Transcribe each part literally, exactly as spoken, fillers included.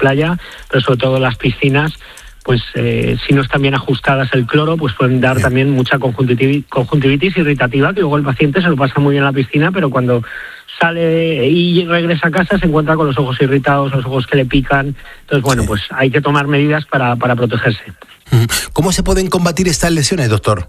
playa, pero sobre todo las piscinas, pues eh, si no están bien ajustadas el cloro, pues pueden dar bien. también mucha conjuntivitis, conjuntivitis irritativa, que luego el paciente se lo pasa muy bien en la piscina, pero cuando sale y regresa a casa se encuentra con los ojos irritados, los ojos que le pican. Entonces, bueno, sí. pues hay que tomar medidas para, para protegerse. ¿Cómo se pueden combatir estas lesiones, doctor?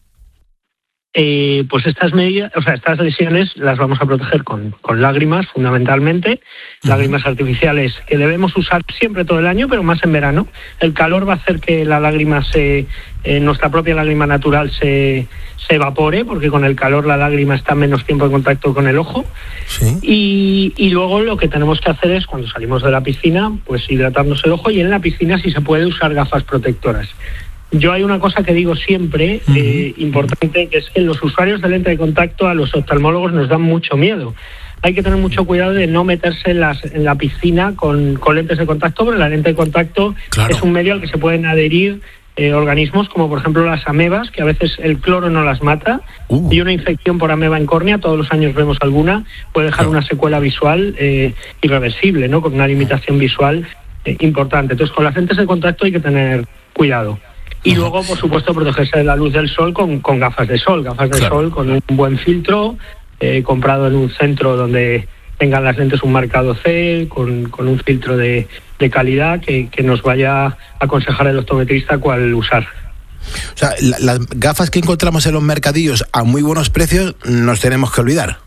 Eh, pues estas medidas, o sea, estas lesiones las vamos a proteger con, con lágrimas, fundamentalmente, uh-huh. lágrimas artificiales que debemos usar siempre todo el año, pero más en verano. El calor va a hacer que la lágrima se, eh, nuestra propia lágrima natural se, se evapore, porque con el calor la lágrima está menos tiempo en contacto con el ojo. Sí. Y, y luego lo que tenemos que hacer es, cuando salimos de la piscina, pues hidratarnos el ojo, y en la piscina si se puede usar gafas protectoras. Yo hay una cosa que digo siempre, uh-huh. eh, importante, que es que los usuarios de lente de contacto a los oftalmólogos nos dan mucho miedo. Hay que tener mucho cuidado de no meterse en, las, en la piscina con, con lentes de contacto, porque la lente de contacto claro. es un medio al que se pueden adherir eh, organismos como por ejemplo las amebas, que a veces el cloro no las mata, uh. y una infección por ameba en córnea, todos los años vemos alguna, puede dejar claro. una secuela visual eh, irreversible, ¿no? Con una limitación visual eh, importante. Entonces con las lentes de contacto hay que tener cuidado. Y luego, por supuesto, protegerse de la luz del sol con, con gafas de sol, gafas de claro. sol con un buen filtro, eh, comprado en un centro donde tengan las lentes un marcado C, con, con un filtro de, de calidad que, que nos vaya a aconsejar el optometrista cuál usar. O sea, la, las gafas que encontramos en los mercadillos a muy buenos precios nos tenemos que olvidar.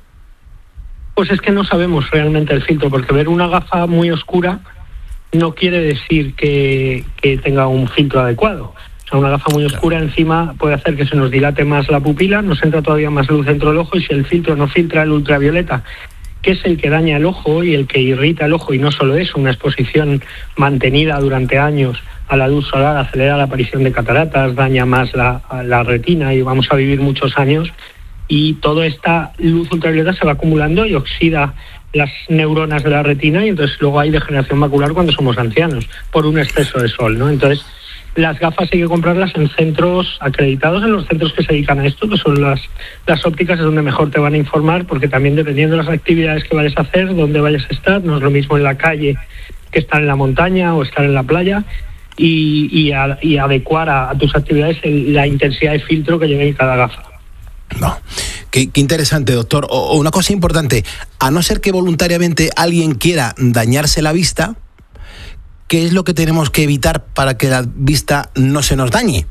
Pues es que no sabemos realmente el filtro, porque ver una gafa muy oscura no quiere decir que, que tenga un filtro adecuado. O sea, una gafa muy oscura encima puede hacer que se nos dilate más la pupila, nos entra todavía más luz dentro del ojo, y si el filtro no filtra el ultravioleta, que es el que daña el ojo y el que irrita el ojo, y no solo eso, una exposición mantenida durante años a la luz solar acelera la aparición de cataratas, daña más la, la retina y vamos a vivir muchos años, y toda esta luz ultravioleta se va acumulando y oxida las neuronas de la retina, y entonces luego hay degeneración macular cuando somos ancianos por un exceso de sol, ¿no? Entonces las gafas hay que comprarlas en centros acreditados, en los centros que se dedican a esto, que son las, las ópticas, es donde mejor te van a informar, porque también dependiendo de las actividades que vayas a hacer, dónde vayas a estar, no es lo mismo en la calle que estar en la montaña o estar en la playa, y, y, a, y adecuar a, a tus actividades el, la intensidad de filtro que lleve en cada gafa. No. Qué, qué interesante, doctor. O, o una cosa importante, a no ser que voluntariamente alguien quiera dañarse la vista, ¿qué es lo que tenemos que evitar para que la vista no se nos dañe?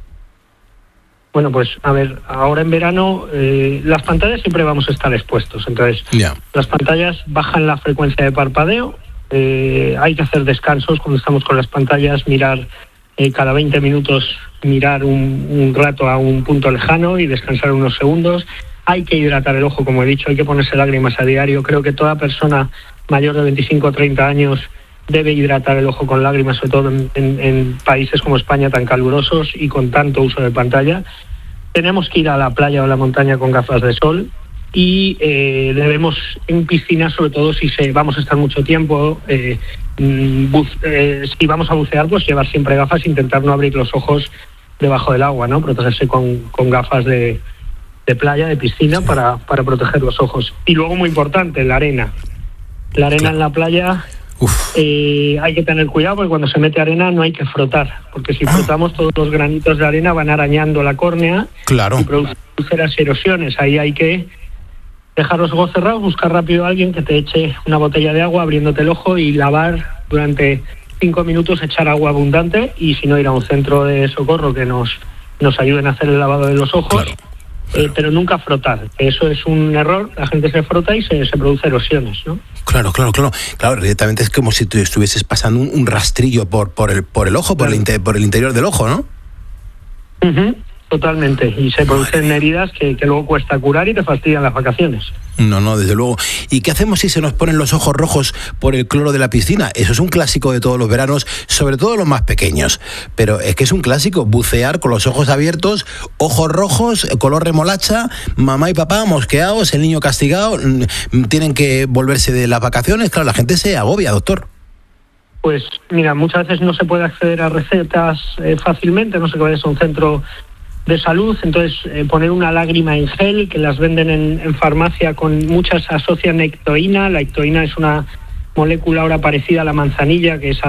Bueno, pues a ver, ahora en verano eh, las pantallas siempre vamos a estar expuestos. Entonces, yeah. las pantallas bajan la frecuencia de parpadeo, eh, hay que hacer descansos cuando estamos con las pantallas, mirar eh, cada veinte minutos, mirar un, un rato a un punto lejano y descansar unos segundos. Hay que hidratar el ojo, como he dicho, hay que ponerse lágrimas a diario. Creo que toda persona mayor de veinticinco o treinta años debe hidratar el ojo con lágrimas, sobre todo en, en, en países como España tan calurosos y con tanto uso de pantalla. Tenemos que ir a la playa o a la montaña con gafas de sol, y eh, debemos en piscina, sobre todo si se, vamos a estar mucho tiempo, eh, buz, eh, si vamos a bucear, pues llevar siempre gafas, intentar no abrir los ojos debajo del agua, ¿no? Protegerse con, con gafas de, de playa, de piscina, para, para proteger los ojos. Y luego, muy importante, la arena. La arena en la playa... Eh, hay que tener cuidado, porque cuando se mete arena no hay que frotar, porque si frotamos todos los granitos de arena van arañando la córnea, claro. y producen las erosiones. Ahí hay que dejar los ojos cerrados, buscar rápido a alguien que te eche una botella de agua abriéndote el ojo y lavar durante cinco minutos, echar agua abundante, y si no, ir a un centro de socorro que nos, nos ayuden a hacer el lavado de los ojos. Claro. Eh, pero nunca frotar, eso es un error, la gente se frota y se, se produce erosiones, ¿no? Claro, claro, claro, claro, directamente es como si tú estuvieses pasando un, un rastrillo por, por, el, por el ojo, claro. por, el inter, por el interior del ojo, ¿no? Uh-huh. Totalmente, y se producen heridas que, que luego cuesta curar y te fastidian las vacaciones. No, no, desde luego. ¿Y qué hacemos si se nos ponen los ojos rojos por el cloro de la piscina? Eso es un clásico de todos los veranos, sobre todo los más pequeños. Pero es que es un clásico, bucear con los ojos abiertos, ojos rojos, color remolacha, mamá y papá mosqueados, el niño castigado, tienen que volverse de las vacaciones. Claro, la gente se agobia, doctor. Pues mira, muchas veces no se puede acceder a recetas eh, fácilmente, no sé, que vayas a un centro de salud, entonces eh, poner una lágrima en gel, que las venden en, en farmacia, con muchas asocian ectoína. La ectoína es una molécula ahora parecida a la manzanilla, que es